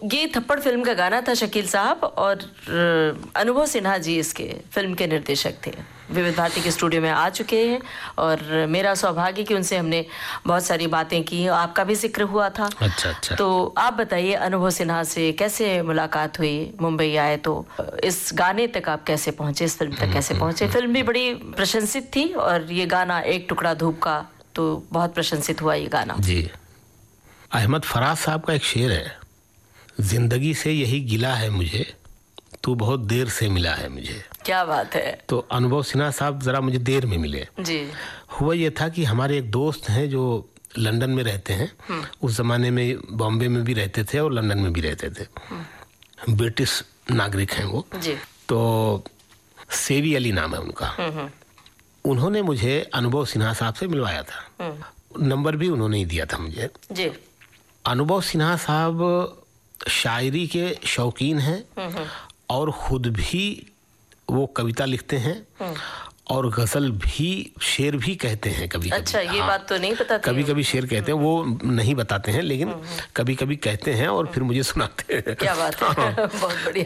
ये थप्पड़ फिल्म का गाना था शकील साहब, और अनुभव सिन्हा जी इसके फिल्म के निर्देशक थे। विविध भारती के स्टूडियो में आ चुके हैं और मेरा सौभाग्य कि उनसे हमने बहुत सारी बातें की, आपका भी जिक्र हुआ था। अच्छा। तो आप बताइए अनुभव सिन्हा से कैसे मुलाकात हुई, मुंबई आए तो इस गाने तक आप कैसे पहुंचे, इस फिल्म तक कैसे पहुंचे? फिल्म भी बड़ी प्रशंसित थी और ये गाना एक टुकड़ा धूप का तो बहुत प्रशंसित हुआ ये गाना। जी, अहमद फराज साहब का एक शेर है, जिंदगी से यही गिला है मुझे, तू बहुत देर से मिला है मुझे। क्या बात है। तो अनुभव सिन्हा साहब जरा मुझे देर में मिले जी। हुआ ये था कि हमारे एक दोस्त हैं जो लंदन में रहते हैं, उस जमाने में बॉम्बे में भी रहते थे और लंदन में भी रहते थे, ब्रिटिश नागरिक हैं वो जी। तो सेवी अली नाम है उनका। उन्होंने मुझे अनुभव सिन्हा साहब से मिलवाया था, नंबर भी उन्होंने ही दिया था मुझे जी। अनुभव सिन्हा साहब शायरी के शौकीन हैं और खुद भी वो कविता लिखते हैं और गजल भी, शेर भी कहते हैं कभी। अच्छा, ये बात तो नहीं पता थी। कभी कभी शेर कहते हैं, वो नहीं बताते हैं, लेकिन कभी कभी कहते हैं और फिर मुझे सुनाते हैं। क्या बात है। बहुत बढ़िया।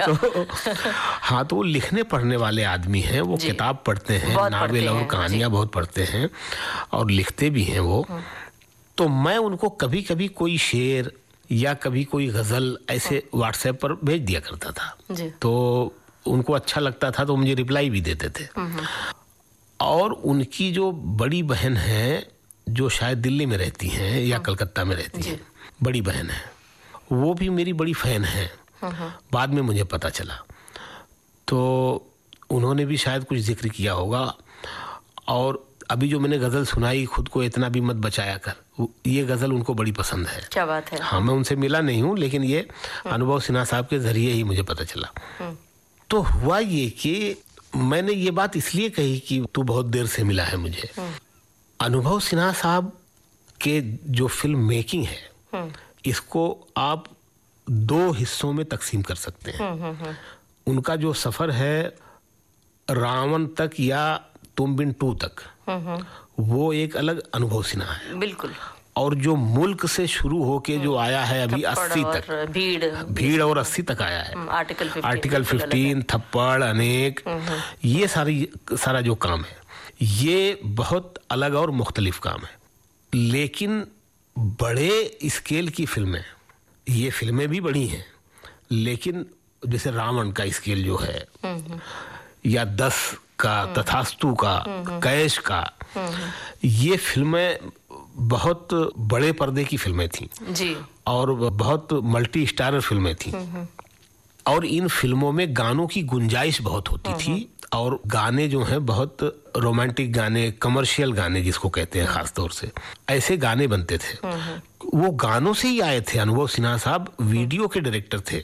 तो वो लिखने पढ़ने वाले आदमी हैं, वो किताब पढ़ते हैं, नावल और कहानियां बहुत पढ़ते हैं और लिखते भी हैं वो। तो मैं उनको कभी कभी कोई शेर या कभी कोई गजल ऐसे व्हाट्सएप पर भेज दिया करता था, तो उनको अच्छा लगता था तो मुझे रिप्लाई भी देते थे। और उनकी जो बड़ी बहन है, जो शायद दिल्ली में रहती हैं या कलकत्ता में रहती हैं, बड़ी बहन है, वो भी मेरी बड़ी फैन है। बाद में मुझे पता चला, तो उन्होंने भी शायद कुछ जिक्र किया होगा। और अभी जो मैंने गजल सुनाई, खुद को इतना भी मत बचाया कर, ये गजल उनको बड़ी पसंद है। क्या बात है। हाँ, मैं उनसे मिला नहीं हूँ, लेकिन ये अनुभव सिन्हा साहब के जरिए ही मुझे पता चला। तो हुआ ये कि मैंने ये बात इसलिए कही कि तू बहुत देर से मिला है मुझे। अनुभव सिन्हा साहब के जो फिल्म मेकिंग है, इसको आप दो हिस्सों में तकसीम कर सकते हैं। उनका जो सफर है रावण तक या तुम बिन 2 तक, वो एक अलग अनुभव सिन्हा है बिल्कुल। और जो मुल्क से शुरू होके जो आया है अभी 80 तक, भीड़ और 80 तक आया है, आर्टिकल 15, थप्पड़, अनेक, ये सारा जो काम है, ये बहुत अलग और मुख्तलिफ काम है। लेकिन बड़े स्केल की फिल्में, ये फिल्में भी बड़ी हैं, लेकिन जैसे रावण का स्केल जो है, या 10 का, तथास्तु का, कैश का, ये फिल्में बहुत बड़े पर्दे की फिल्में थी जी। और बहुत मल्टी स्टारर फिल्में थी। और इन फिल्मों में गानों की गुंजाइश बहुत होती थी, और गाने जो हैं बहुत रोमांटिक गाने, कमर्शियल गाने जिसको कहते हैं, खास तौर से ऐसे गाने बनते थे। वो गानों से ही आए थे। अनुभव सिन्हा साहब वीडियो के डायरेक्टर थे,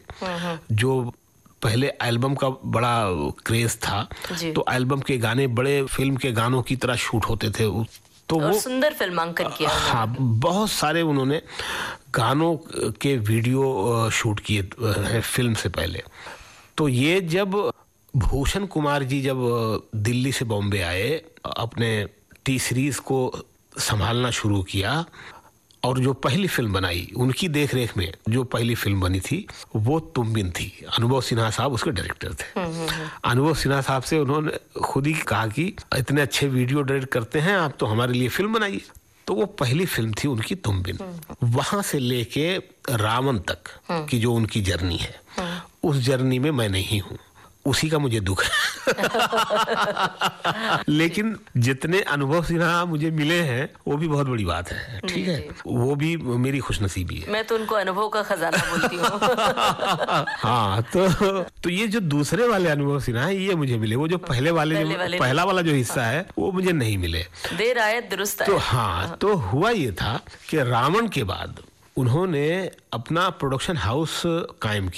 जो पहले एल्बम का बड़ा क्रेज था, तो एल्बम के गाने बड़े फिल्म के गानों की तरह शूट होते थे, तो वो सुंदर फिल्मांकन किया। हाँ, बहुत सारे उन्होंने गानों के वीडियो शूट किए हैं फिल्म से पहले। तो ये जब भूषण कुमार जी जब दिल्ली से बॉम्बे आए, अपने टी सीरीज को संभालना शुरू किया, और जो पहली फिल्म बनाई उनकी देखरेख में, जो पहली फिल्म बनी थी वो तुम बिन थी। अनुभव सिन्हा साहब उसके डायरेक्टर थे। अनुभव सिन्हा साहब से उन्होंने खुद ही कहा कि इतने अच्छे वीडियो डायरेक्ट करते हैं आप, तो हमारे लिए फिल्म बनाइए। तो वो पहली फिल्म थी उनकी तुम बिन। वहां से लेके रावण तक की जो उनकी जर्नी है, उस जर्नी में मैं नहीं हूँ, उसी का मुझे दुख है। लेकिन जितने अनुभव सिन्हा मुझे मिले हैं वो भी बहुत बड़ी बात है, ठीक है, वो भी मेरी खुशनसीबी है। मैं तो उनको अनुभव का खजाना बोलती हूँ। हाँ, तो ये जो दूसरे वाले अनुभव सिन्हा है, ये मुझे मिले। वो जो पहले वाले पहला वाला जो हिस्सा है वो मुझे नहीं मिले। देर आए दुरुस्त आए। तो हाँ, तो हुआ ये था कि रावण के बाद उन्होंने अपना प्रोडक्शन हाउस कायम किया।